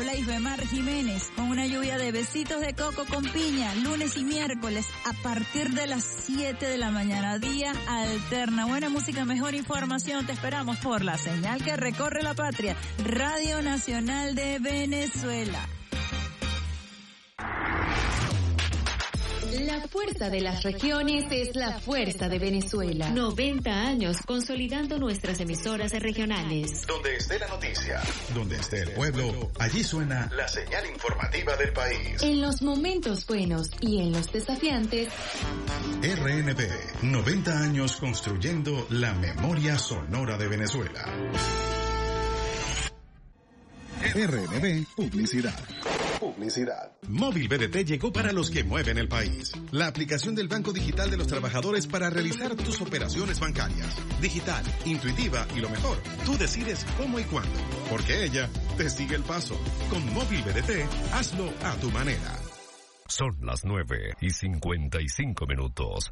habla Isbemar Jiménez, con una lluvia de besitos de coco con piña, lunes y miércoles, a partir de las 7 de la mañana, día alterna. Buena música, mejor información, te esperamos por la señal que recorre la patria, Radio Nacional de Venezuela. La fuerza de las regiones es la fuerza de Venezuela. 90 años consolidando nuestras emisoras regionales. Donde esté la noticia, donde esté el pueblo, allí suena la señal informativa del país. En los momentos buenos y en los desafiantes. RNB, 90 años construyendo la memoria sonora de Venezuela. RNB Publicidad. Móvil BDT llegó para los que mueven el país. La aplicación del Banco Digital de los Trabajadores para realizar tus operaciones bancarias. Digital, intuitiva y lo mejor, tú decides cómo y cuándo. Porque ella te sigue el paso. Con Móvil BDT, hazlo a tu manera. Son las 9:55.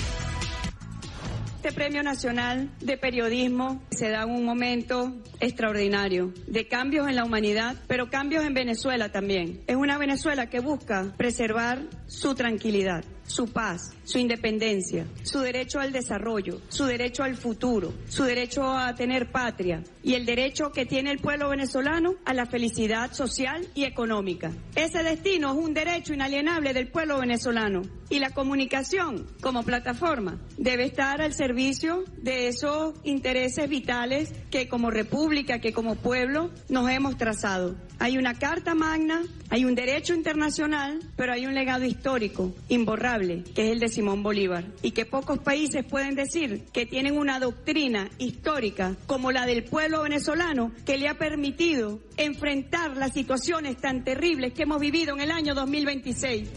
Este Premio Nacional de Periodismo se da en un momento extraordinario de cambios en la humanidad, pero cambios en Venezuela también. Es una Venezuela que busca preservar su tranquilidad, su paz, su independencia, su derecho al desarrollo, su derecho al futuro, su derecho a tener patria y el derecho que tiene el pueblo venezolano a la felicidad social y económica. Ese destino es un derecho inalienable del pueblo venezolano y la comunicación como plataforma debe estar al servicio de esos intereses vitales que como república, que como pueblo nos hemos trazado. Hay una Carta Magna, hay un derecho internacional, pero hay un legado histórico imborrable, que es el de Simón Bolívar, y que pocos países pueden decir que tienen una doctrina histórica como la del pueblo venezolano que le ha permitido enfrentar las situaciones tan terribles que hemos vivido en el año 2026.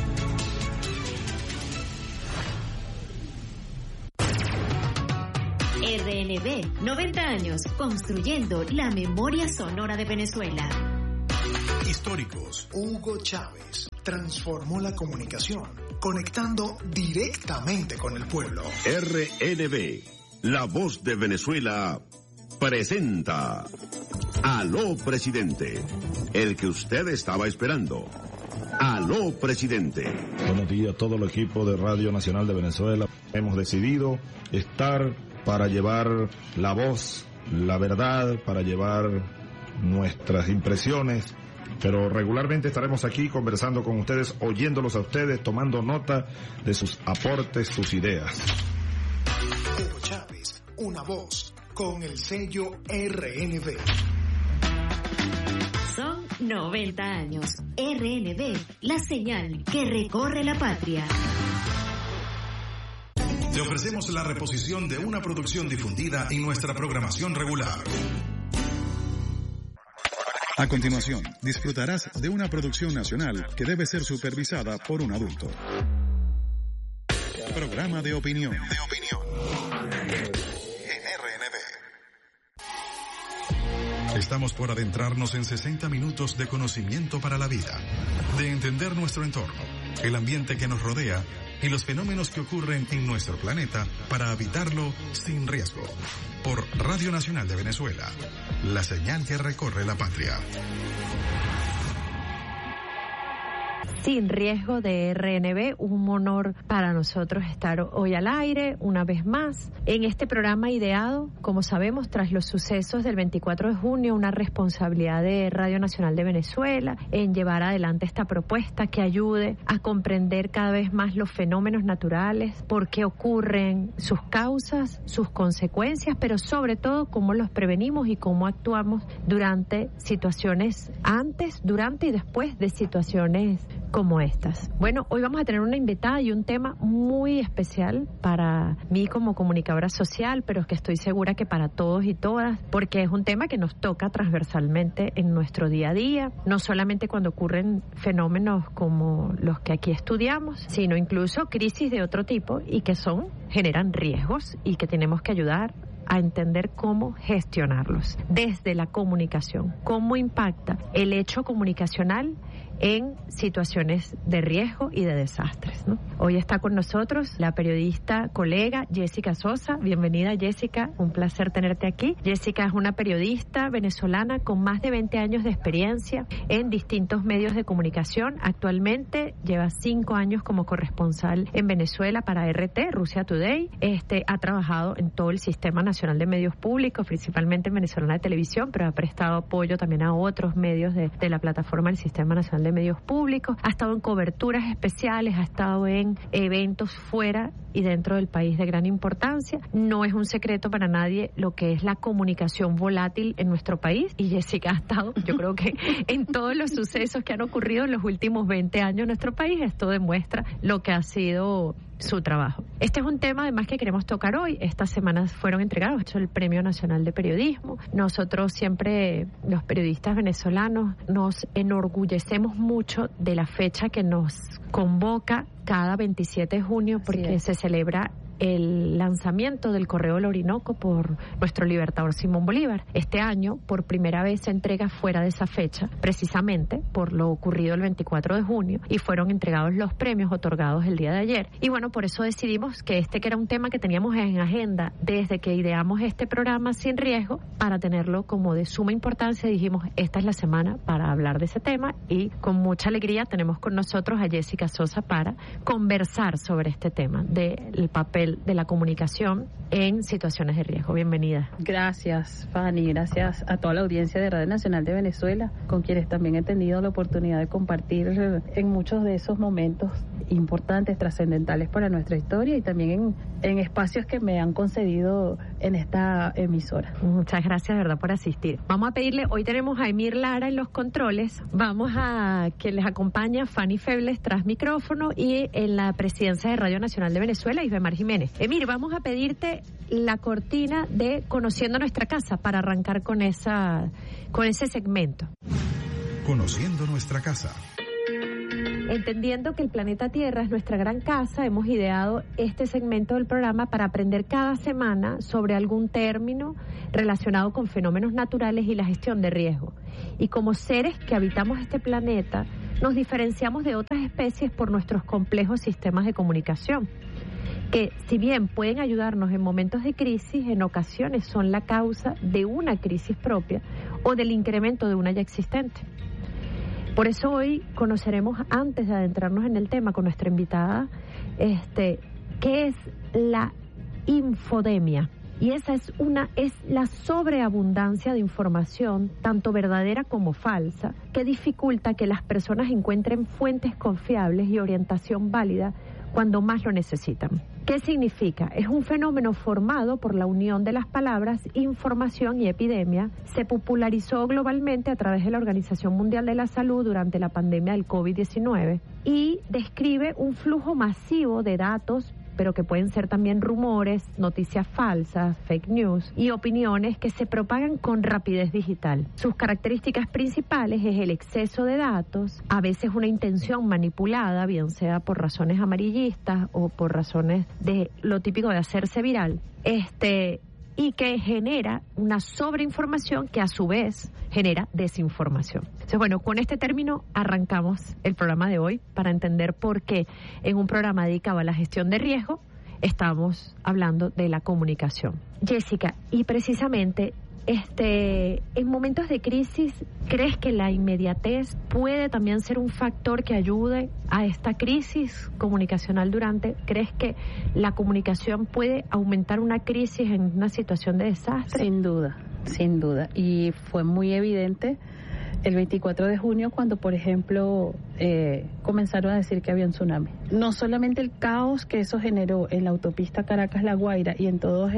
RNB, 90 años construyendo la memoria sonora de Venezuela. Históricos. Hugo Chávez transformó la comunicación, conectando directamente con el pueblo. RNB, la voz de Venezuela, presenta Aló Presidente, el que usted estaba esperando. Aló Presidente. Buenos días a todo el equipo de Radio Nacional de Venezuela. Hemos decidido estar para llevar la voz, la verdad, para llevar nuestras impresiones, pero regularmente estaremos aquí conversando con ustedes, oyéndolos a ustedes, tomando nota de sus aportes, sus ideas. Hugo Chávez, una voz con el sello RNB. Son 90 años. RNB, la señal que recorre la patria. Te ofrecemos la reposición de una producción difundida en nuestra programación regular. A continuación, disfrutarás de una producción nacional que debe ser supervisada por un adulto. Programa de opinión. En RNB. Estamos por adentrarnos en 60 minutos de conocimiento para la vida, de entender nuestro entorno, el ambiente que nos rodea y los fenómenos que ocurren en nuestro planeta para habitarlo sin riesgo. Por Radio Nacional de Venezuela, la señal que recorre la patria. Sin riesgo de RNB, un honor para nosotros estar hoy al aire una vez más en este programa ideado, como sabemos, tras los sucesos del 24 de junio, una responsabilidad de Radio Nacional de Venezuela en llevar adelante esta propuesta que ayude a comprender cada vez más los fenómenos naturales, por qué ocurren, sus causas, sus consecuencias, pero sobre todo cómo los prevenimos y cómo actuamos durante situaciones antes, durante y después de situaciones como estas. Bueno, hoy vamos a tener una invitada y un tema muy especial para mí como comunicadora social, pero que estoy segura que para todos y todas, porque es un tema que nos toca transversalmente en nuestro día a día, no solamente cuando ocurren fenómenos como los que aquí estudiamos, sino incluso crisis de otro tipo y que generan riesgos y que tenemos que ayudar a entender cómo gestionarlos desde la comunicación, cómo impacta el hecho comunicacional en situaciones de riesgo y de desastres, ¿no? Hoy está con nosotros la periodista colega Jessica Sosa. Bienvenida, Jessica, un placer tenerte aquí. Jessica es una periodista venezolana con más de 20 años de experiencia en distintos medios de comunicación. Actualmente lleva 5 años como corresponsal en Venezuela para RT, Russia Today. Ha trabajado en todo el Sistema Nacional de Medios Públicos, principalmente en Venezolana de Televisión, pero ha prestado apoyo también a otros medios de la plataforma del Sistema Nacional de Medios Públicos, ha estado en coberturas especiales, ha estado en eventos fuera y dentro del país de gran importancia. No es un secreto para nadie lo que es la comunicación volátil en nuestro país, y Jessica ha estado, yo creo que en todos los sucesos que han ocurrido en los últimos 20 años en nuestro país. Esto demuestra lo que ha sido su trabajo. Este es un tema además que queremos tocar hoy. Estas semanas fueron entregados el Premio Nacional de Periodismo. Nosotros siempre, los periodistas venezolanos, nos enorgullecemos mucho de la fecha que nos convoca cada 27 de junio porque se celebra el lanzamiento del Correo del Orinoco por nuestro libertador Simón Bolívar. Este año, por primera vez, se entrega fuera de esa fecha, precisamente por lo ocurrido el 24 de junio, y fueron entregados los premios otorgados el día de ayer. Y bueno, por eso decidimos que que era un tema que teníamos en agenda desde que ideamos este programa Sin Riesgo, para tenerlo como de suma importancia, dijimos, esta es la semana para hablar de ese tema, y con mucha alegría tenemos con nosotros a Jessica Sosa para conversar sobre este tema del papel de la comunicación en situaciones de riesgo. Bienvenida. Gracias, Fanny. Gracias a toda la audiencia de Radio Nacional de Venezuela, con quienes también he tenido la oportunidad de compartir en muchos de esos momentos importantes, trascendentales para nuestra historia, y también en espacios que me han concedido en esta emisora. Muchas gracias, de verdad, por asistir. Vamos a pedirle, hoy tenemos a Emir Lara en los controles, vamos a que les acompaña Fanny Febles tras micrófono, y en la presidencia de Radio Nacional de Venezuela, Isbemar Jiménez. Emir, vamos a pedirte la cortina de Conociendo Nuestra Casa para arrancar con ese segmento. Conociendo Nuestra Casa. Entendiendo que el planeta Tierra es nuestra gran casa, hemos ideado este segmento del programa para aprender cada semana sobre algún término relacionado con fenómenos naturales y la gestión de riesgo. Y como seres que habitamos este planeta, nos diferenciamos de otras especies por nuestros complejos sistemas de comunicación, que si bien pueden ayudarnos en momentos de crisis, en ocasiones son la causa de una crisis propia o del incremento de una ya existente. Por eso hoy conoceremos, antes de adentrarnos en el tema con nuestra invitada, qué es la infodemia. Y esa es la sobreabundancia de información, tanto verdadera como falsa, que dificulta que las personas encuentren fuentes confiables y orientación válida cuando más lo necesitan. ¿Qué significa? Es un fenómeno formado por la unión de las palabras información y epidemia. Se popularizó globalmente a través de la Organización Mundial de la Salud durante la pandemia del COVID-19 y describe un flujo masivo de datos, pero que pueden ser también rumores, noticias falsas, fake news y opiniones que se propagan con rapidez digital. Sus características principales es el exceso de datos, a veces una intención manipulada, bien sea por razones amarillistas o por razones de lo típico de hacerse viral, y que genera una sobreinformación que a su vez genera desinformación. Entonces, bueno, con este término arrancamos el programa de hoy para entender por qué en un programa dedicado a la gestión de riesgo estamos hablando de la comunicación. Jessica, y precisamente en momentos de crisis, ¿crees que la inmediatez puede también ser un factor que ayude a esta crisis comunicacional ¿Crees que la comunicación puede aumentar una crisis en una situación de desastre? Sin duda, sin duda. Y fue muy evidente el 24 de junio cuando, por ejemplo, comenzaron a decir que había un tsunami. No solamente el caos que eso generó en la autopista Caracas-La Guaira y en todos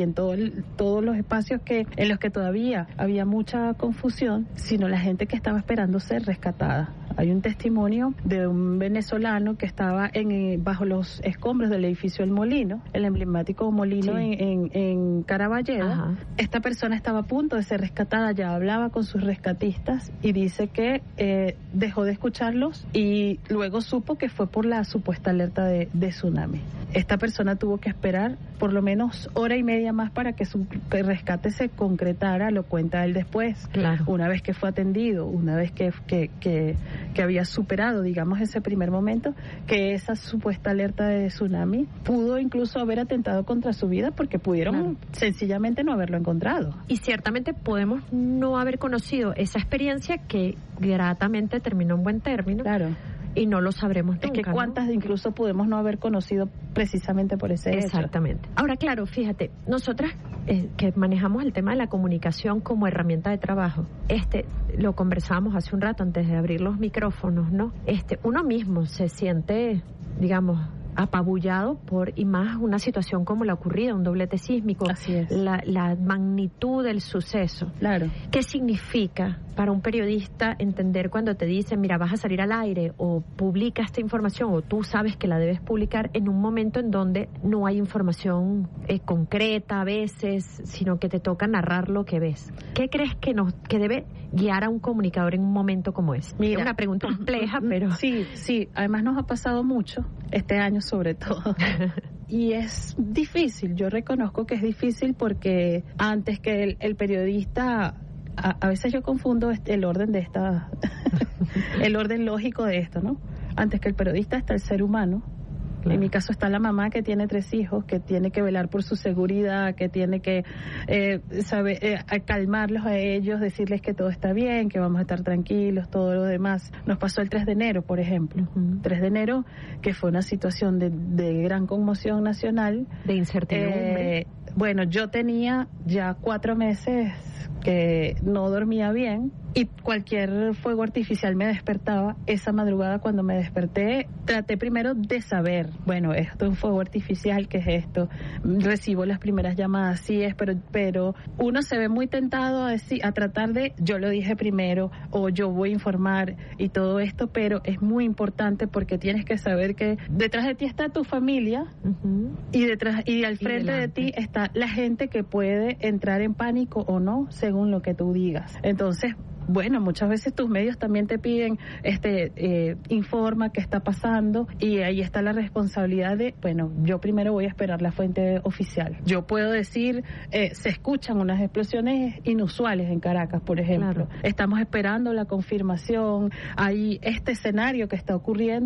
los espacios en los que todavía había mucha confusión, sino la gente que estaba esperando ser rescatada. Hay un testimonio de un venezolano que estaba bajo los escombros del edificio El Molino, el emblemático molino en Caraballeda. Ajá. Esta persona estaba a punto de ser rescatada, ya hablaba con sus rescatistas y dice que dejó de escucharlos y luego supo que fue por la supuesta alerta de tsunami. esta persona tuvo que esperar por lo menos hora y media más para que su rescate se concretara, lo cuenta él después. Claro. Una vez que fue atendido, una vez que había superado, digamos, ese primer momento, que esa supuesta alerta de tsunami pudo incluso haber atentado contra su vida porque pudieron sencillamente no haberlo encontrado. Y ciertamente podemos no haber conocido esa experiencia que gratamente terminó en buen término. Claro. Y no lo sabremos nunca. Es que cuántas, ¿no? Incluso podemos no haber conocido precisamente por ese hecho. Exactamente. Ahora, claro, fíjate, nosotras que manejamos el tema de la comunicación como herramienta de trabajo, lo conversábamos hace un rato antes de abrir los micrófonos, ¿no? Uno mismo se siente, digamos, apabullado por, y más una situación como la ocurrida, un doblete sísmico. Así es. La magnitud del suceso. Claro. ¿Qué significa para un periodista entender cuando te dicen, mira, vas a salir al aire o publica esta información o tú sabes que la debes publicar en un momento en donde no hay información concreta a veces, sino que te toca narrar lo que ves? ¿Qué crees que debe guiar a un comunicador en un momento como ese? Mira, es una pregunta compleja, pero... Sí, además nos ha pasado mucho, este año sobre todo. Y es difícil, yo reconozco que es difícil porque antes que el periodista, a veces yo confundo el orden de el orden lógico de esto, ¿no? Antes que el periodista está el ser humano. Claro. En mi caso está la mamá que tiene 3 hijos, que tiene que velar por su seguridad, que tiene que calmarlos a ellos, decirles que todo está bien, que vamos a estar tranquilos, todo lo demás. Nos pasó el 3 de enero, por ejemplo. 3 de enero, que fue una situación de gran conmoción nacional. De incertidumbre. Bueno, yo tenía ya 4 meses que no dormía bien y cualquier fuego artificial me despertaba. Esa madrugada cuando me desperté traté primero de saber, bueno, esto es un fuego artificial, ¿qué es esto? Recibo las primeras llamadas, sí es, pero uno se ve muy tentado a tratar de, yo lo dije primero o yo voy a informar y todo esto, pero es muy importante porque tienes que saber que detrás de ti está tu familia y al frente de ti está la gente que puede entrar en pánico o no, según lo que tú digas. Entonces, bueno, muchas veces tus medios también te piden, informa qué está pasando y ahí está la responsabilidad de, bueno, yo primero voy a esperar la fuente oficial. Yo puedo decir, se escuchan unas explosiones inusuales en Caracas, por ejemplo. Claro. Estamos esperando la confirmación, hay este escenario que está ocurriendo.